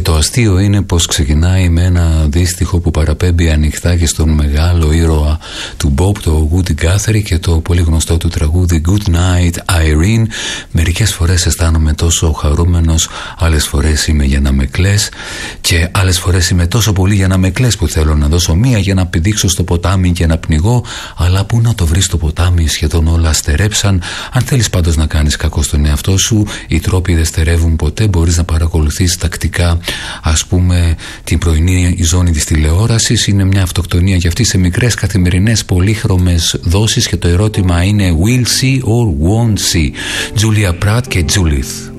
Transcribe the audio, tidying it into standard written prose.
το αστείο είναι πως ξεκινάει με ένα αντίστοιχο που παραπέμπει ανοιχτά και στον μεγάλο ήρωα του Bob, το Woody Guthrie, και το πολύ γνωστό του τραγούδι Good Night Irene. Μερικές φορές αισθάνομαι τόσο χαρούμενος, άλλες φορές είμαι για να με κλαις, και άλλες φορές είμαι τόσο πολύ για να με κλαις που θέλω να δώσω μία για να πηδήξω στο ποτάμι και να πνιγώ, αλλά πού να το βρεις το ποτάμι, σχεδόν όλα στερέψαν. Αν θέλεις πάντως να κάνεις κακό στον εαυτό σου, οι τρόποι δεν στερεύουν ποτέ. Μπορείς να παρακολουθείς τακτικά, ας πούμε, την πρωινή ζώνη της τηλεόρασης. Είναι μια αυτοκτονία και αυτή σε μικρές καθημερινές πολύχρωμες δόσεις, και το ερώτημα είναι will see or won't see. Julia Pratt και Judith.